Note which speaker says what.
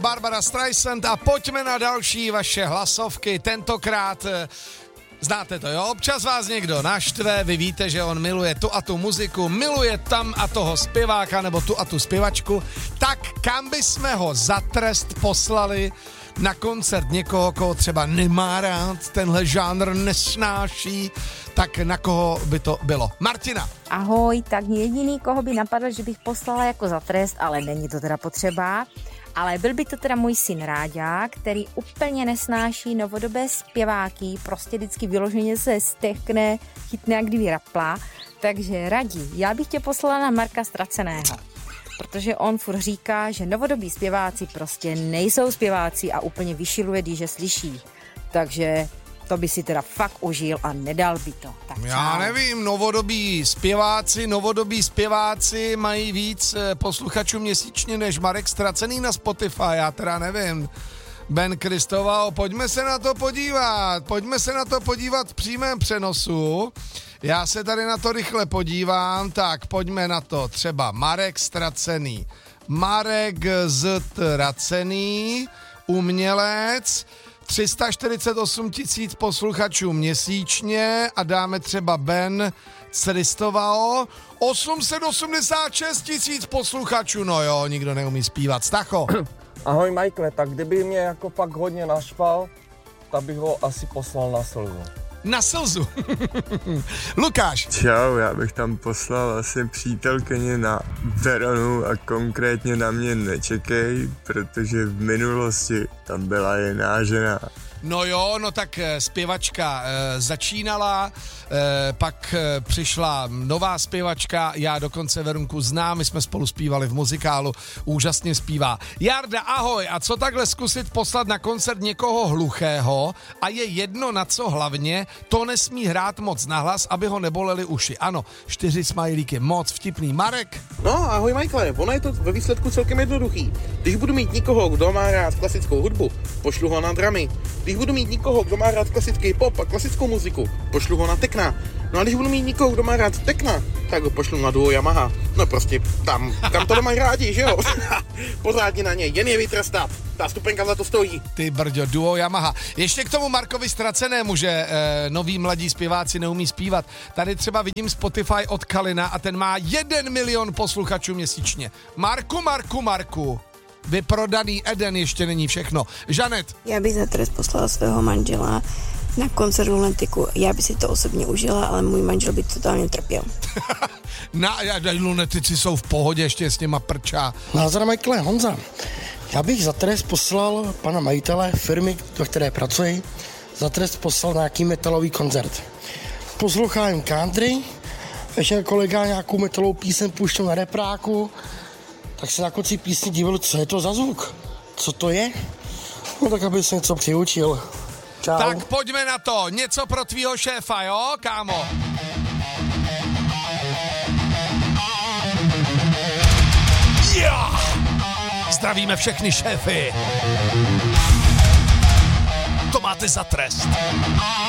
Speaker 1: Barbara Streisand a pojďme na další vaše hlasovky. Tentokrát znáte to, jo? Občas vás někdo naštve, vy víte, že on miluje tu a tu muziku, miluje tam a toho zpěváka nebo tu a tu zpěvačku, tak kam bychom ho za trest poslali na koncert někoho, koho třeba nemá rád, tenhle žánr nesnáší, tak na koho by to bylo? Martina.
Speaker 2: Ahoj, tak jediný, koho by napadl, že bych poslala jako za trest, ale není to teda potřeba, ale byl by to teda můj syn Ráďa, který úplně nesnáší novodobé zpěváky, prostě vždycky vyloženě se stechne, chytne jak kdyby rapla, takže Radi, já bych tě poslala na Marka Ztraceného, protože on furt říká, že novodobí zpěváci prostě nejsou zpěváci a úplně vyšiluje, když je slyší, takže to by si teda fakt užil a nedal by to. Tak
Speaker 1: já nevím, novodobí zpěváci mají víc posluchačů měsíčně než Marek Ztracený na Spotify, já teda nevím. Ben Kristoval, pojďme se na to podívat v přímém přenosu. Já se tady na to rychle podívám, tak pojďme na to, třeba Marek Ztracený. Marek Ztracený, umělec, 348 000 posluchačů měsíčně a dáme třeba Ben Kristoval, 886 000 posluchačů, no jo, nikdo neumí zpívat. Stacho.
Speaker 3: Ahoj Michael, tak kdyby mě jako fakt hodně naštval, tak bych ho asi poslal na Slzu.
Speaker 1: Na Slzu. Lukáš.
Speaker 4: Čau, já bych tam poslal asi přítelkyni na Veronu a konkrétně na mě nečekej, protože v minulosti tam byla jiná žena.
Speaker 1: No jo, no tak zpěvačka začínala, pak přišla nová zpěvačka, já dokonce Verunku znám, my jsme spolu zpívali v muzikálu, úžasně zpívá. Jarda, ahoj, a co takhle zkusit poslat na koncert někoho hluchého a je jedno na co hlavně, to nesmí hrát moc nahlas, aby ho nebolely uši. Ano, 4 smajlíky, moc vtipný. Marek?
Speaker 5: No, ahoj Michael, ono je to ve výsledku celkem jednoduchý. Když budu mít někoho, kdo má rád klasickou hudbu, pošlu ho na dramy. Když budu mít někoho, kdo má rád klasický pop a klasickou muziku, pošlu ho na tekna. No a když budu mít někoho, kdo má rád tekna, tak ho pošlu na duo Yamaha. No prostě tam, kam to mají rádi, že jo? Pořádně na něj, jen je vytrestat. Ta stupenka za to stojí.
Speaker 1: Ty brďo, duo Yamaha. Ještě k tomu Markovi Ztracenému, že noví mladí zpěváci neumí zpívat. Tady třeba vidím Spotify od Kalina a ten má 1 milion posluchačů měsíčně. Marku. Vyprodaný Eden ještě není všechno. Žanet.
Speaker 6: Já bych za trest poslala svého manžela na koncert Lunatiku. Já bych si to osobně užila, ale můj manžel by totálně trpěl.
Speaker 1: Lunatici jsou v pohodě, ještě s něma prčá.
Speaker 7: Názor Michael, Honza. Já bych za trest poslal pana majitele firmy, do které pracuji, za trest poslal nějaký metalový koncert. Poslouchám country, ještě kolega nějakou metalovou píseň puštěl na repráku, tak se na konci písni díval, co je to za zvuk, co to je, no tak aby se něco přiučil. Čau.
Speaker 1: Tak pojďme na to, něco pro tvýho šéfa, jo, kámo? Yeah! Zdravíme všechny šéfy. To máte za trest.